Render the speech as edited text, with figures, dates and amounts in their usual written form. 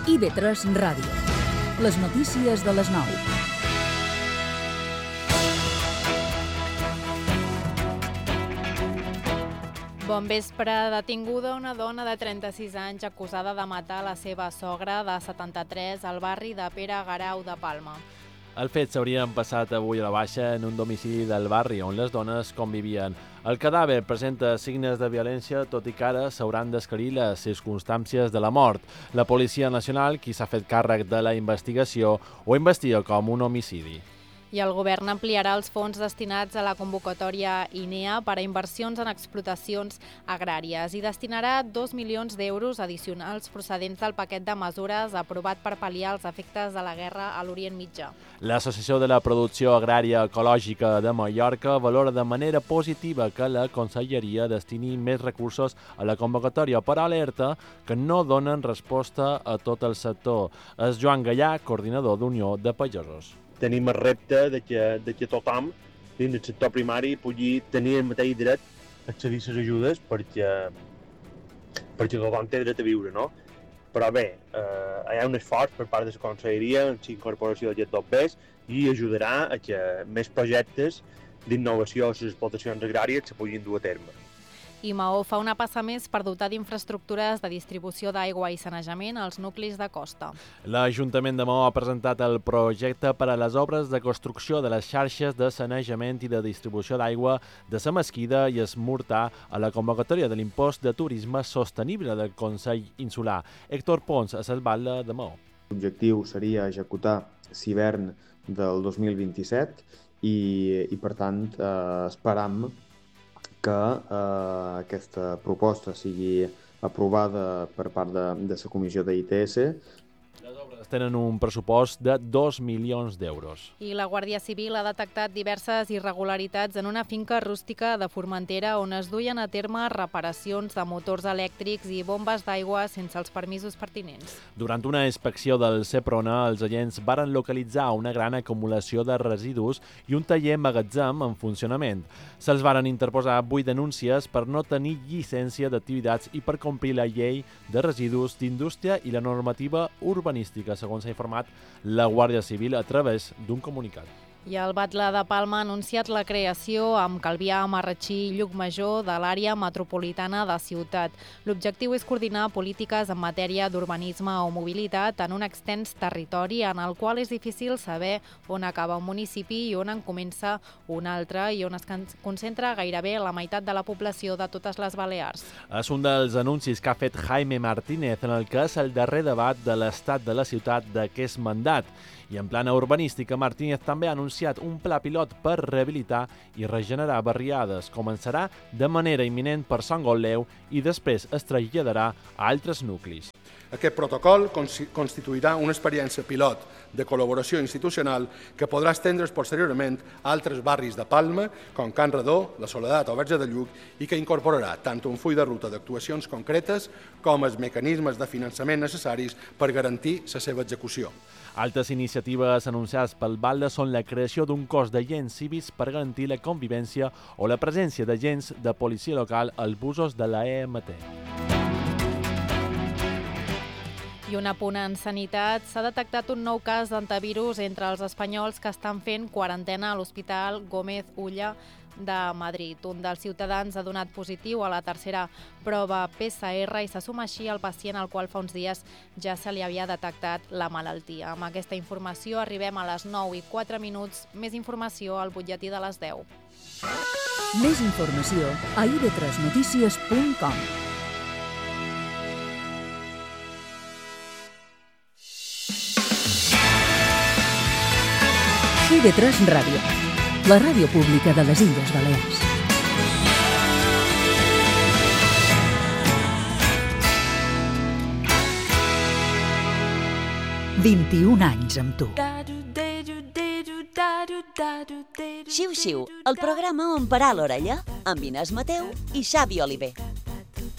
IB3 Ràdio. Les notícies de les 9. Bon vespre. Detinguda una dona de 36 anys acusada de matar la seva sogra de 73 al barri de Pere Garau de Palma. Els fets s'haurien passat avui a la baixa en un domicili del barri on les dones convivien. El cadàver presenta signes de violència, tot i que ara s'hauran d'esclarir les circumstàncies de la mort. La Policia Nacional, qui s'ha fet càrrec de la investigació, ho investiga com un homicidi. I el govern ampliarà els fons destinats a la convocatòria INEA per a inversions en explotacions agràries i destinarà 2 milions d'euros addicionals procedents del paquet de mesures aprovat per pal·liar els efectes de la guerra a l'Orient Mitjà. L'Associació de la Producció Agrària Ecològica de Mallorca valora de manera positiva que la Conselleria destini més recursos a la convocatòria, però alerta que no donen resposta a tot el sector. És Joan Gallà, coordinador d'Unió de Pagesos. Tenim el repte de que tothom dins del sector primari pugui tenir el mateix dret a accedir a les ajudes perquè tothom té dret a viure, no? Però bé, hi ha un esforç per part de la Conselleria en la incorporació d'aquests dobbers i ajudarà a que més projectes d'innovació a les explotacions agràries se puguin dur a terme. I Maó fa una passa més per dotar d'infraestructures de distribució d'aigua i sanejament als nuclis de costa. L'Ajuntament de Maó ha presentat el projecte per a les obres de construcció de les xarxes de sanejament i de distribució d'aigua de la Mesquida i es Murtà a la convocatòria de l'impost de turisme sostenible del Consell Insular. Héctor Pons, a l'Esbalda de Maó. L'objectiu seria executar l'hivern del 2027 i per tant, esperam que aquesta proposta sigui aprovada per part de la Comissió d'ITS. Les obres tenen un pressupost de 2 milions d'euros. I la Guàrdia Civil ha detectat diverses irregularitats en una finca rústica de Formentera on es duien a terme reparacions de motors elèctrics i bombes d'aigua sense els permisos pertinents. Durant una inspecció del Seprona, els agents varen localitzar una gran acumulació de residus i un taller magatzem en funcionament. Se'ls varen interposar 8 denúncies per no tenir llicència d'activitats i per complir la llei de residus d'indústria i la normativa urbanística, segons s'ha informat la Guàrdia Civil a través d'un comunicat. I el Batlle de Palma ha anunciat la creació amb Calvià, Marratxí i Llucmajor de l'àrea metropolitana de ciutat. L'objectiu és coordinar polítiques en matèria d'urbanisme o mobilitat en un extens territori en el qual és difícil saber on acaba un municipi i on en comença un altre i on es concentra gairebé la meitat de la població de totes les Balears. És un dels anuncis que ha fet Jaime Martínez en el que és el darrer debat de l'estat de la ciutat d'aquest mandat. I en plana urbanística, Martínez també ha anunciat un pla pilot per rehabilitar i regenerar barriades. Començarà de manera imminent per Sant Gotleu i després es traslladarà a altres nuclis. Aquest protocol constituirà una experiència pilot de col·laboració institucional que podrà estendre's posteriorment a altres barris de Palma, com Can Redó, La Soledat o Verge de Lluc, i que incorporarà tant un full de ruta d'actuacions concretes com els mecanismes de finançament necessaris per garantir la seva execució. Altres iniciatives anunciades pel Batlle són la creació d'un cos d'agents cívics per garantir la convivència o la presència d'agents de policia local als busos de la EMT. I un apunt en sanitat, s'ha detectat un nou cas d'antivirus entre els espanyols que estan fent quarantena a l'Hospital Gómez Ulla de Madrid. Un dels ciutadans ha donat positiu a la tercera prova PCR i se suma així al pacient al qual fa uns dies ja se li havia detectat la malaltia. Amb aquesta informació arribem a les 9:04. Més informació al butlletí de les 10. Més informació a ib3notícies.com. IB3 Ràdio, la ràdio pública de les Illes Balears. «21 anys amb tu». Xiu-xiu, el programa on parar l'orella, amb Inés Mateu i Xavi Oliver.